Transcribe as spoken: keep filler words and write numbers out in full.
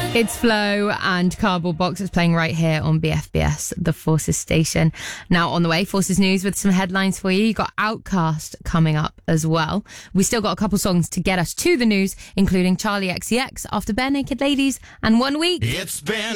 It's Flow and Cardboard Box. It's playing right here on B F B S, the Forces station. Now on the way, Forces News with some headlines for you. You got Outkast coming up as well. We still got a couple songs to get us to the news, including Charlie X C X, After Bare Naked Ladies, and One Week. It's been